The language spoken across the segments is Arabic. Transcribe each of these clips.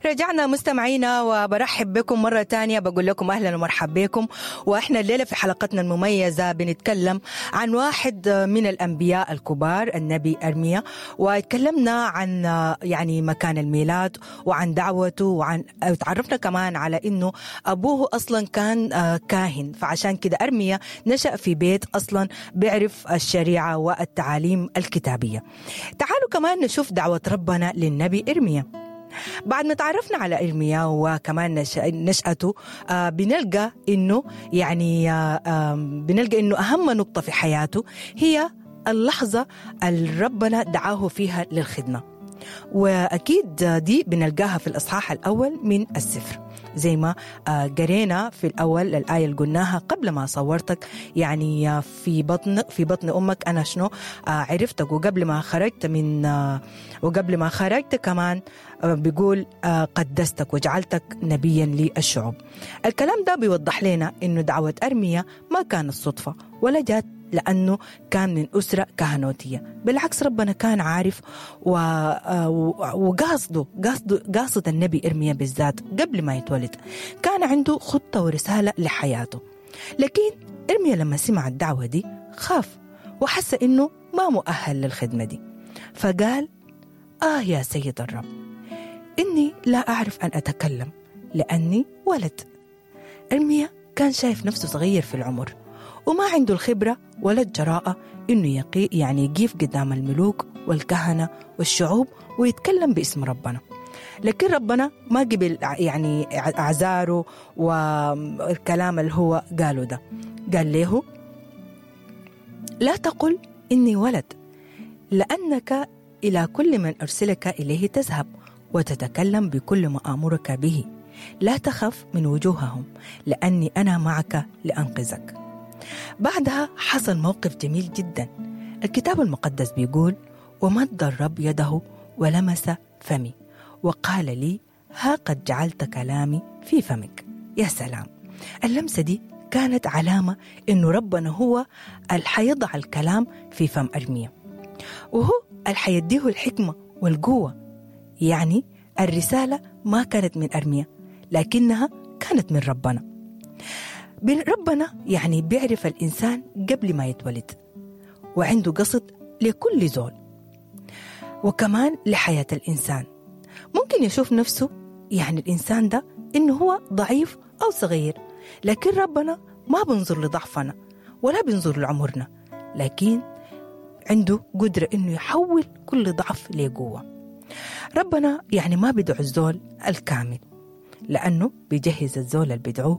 رجعنا مستمعينا وبرحب بكم مرة تانية، بقول لكم أهلا ومرحب بكم. وإحنا الليلة في حلقتنا المميزة بنتكلم عن واحد من الأنبياء الكبار، النبي أرميا، وتكلمنا عن يعني مكان الميلاد وعن دعوته، وعن تعرفنا كمان على إنه أبوه أصلا كان كاهن، فعشان كده أرميا نشأ في بيت أصلا بيعرف الشريعة والتعاليم الكتابية. تعالوا كمان نشوف دعوة ربنا للنبي إرميا. بعد ما تعرفنا على إرميا وكمان نشأته، بنلقى إنه بنلقى إنه أهم نقطة في حياته هي اللحظة اللي ربنا دعاه فيها للخدمة، وأكيد دي بنلقاها في الإصحاح الأول من السفر، زي ما قرينا في الأول الآية اللي قلناها قبل ما صورتك، يعني في بطن أمك أنا شنو عرفتك، وقبل ما خرجت كمان بيقول قدستك وجعلتك نبيا للشعوب. الكلام ده بيوضح لنا إنه دعوة أرميا ما كانت صدفة ولا جات لأنه كان من أسرة كهنوتية، بالعكس ربنا كان عارف وقاصد النبي إرميا بالذات قبل ما يتولد، كان عنده خطة ورسالة لحياته. لكن إرميا لما سمع الدعوة دي خاف وحس إنه ما مؤهل للخدمة دي، فقال يا سيد الرب، إني لا أعرف أن أتكلم لأني ولد. إرميا كان شايف نفسه صغير في العمر وما عنده الخبرة ولا الجراءة إنه يقيف قدام الملوك والكهنة والشعوب ويتكلم باسم ربنا. لكن ربنا ما قبل أعذاره والكلام اللي هو قاله ده، قال له لا تقل إني ولد، لأنك إلى كل من أرسلك إليه تذهب وتتكلم بكل ما آمرك به، لا تخف من وجوههم لأني أنا معك لأنقذك. بعدها حصل موقف جميل جدا. الكتاب المقدس بيقول ومد الرب يده ولمس فمي وقال لي ها قد جعلت كلامي في فمك. يا سلام، اللمسة دي كانت علامة إنه ربنا هو اللي حيضع الكلام في فم أرميا، وهو اللي حيديه الحكمة والقوة. يعني الرسالة ما كانت من أرميا لكنها كانت من ربنا. ربنا بيعرف الإنسان قبل ما يتولد، وعنده قصد لكل زول وكمان لحياة الإنسان. ممكن يشوف نفسه الإنسان ده إنه هو ضعيف أو صغير، لكن ربنا ما بنظر لضعفنا ولا بنظر لعمرنا، لكن عنده قدرة إنه يحول كل ضعف لقوة. ربنا ما بيدعو الزول الكامل، لأنه بيجهز الزول اللي بيدعوه،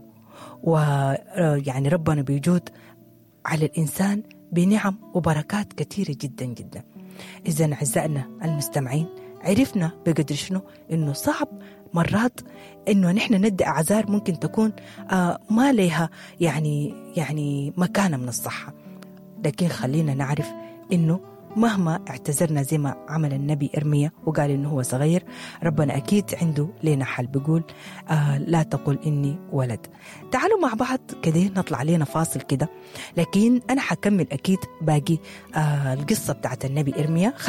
ربنا بيجود على الإنسان بنعم وبركات كثيرة جدا جدا. إذن أعزائنا المستمعين، عرفنا بقدر شنو إنه صعب مرات إنه نحن ندي أعذار ممكن تكون ما لها مكانة من الصحة، لكن خلينا نعرف إنه مهما اعتذرنا زي ما عمل النبي إرميا وقال إنه هو صغير، ربنا أكيد عنده لنا حل، بيقول لا تقل إني ولد. تعالوا مع بعض كده نطلع علينا فاصل كده، لكن أنا حكمل أكيد باقي القصة بتاعت النبي إرميا.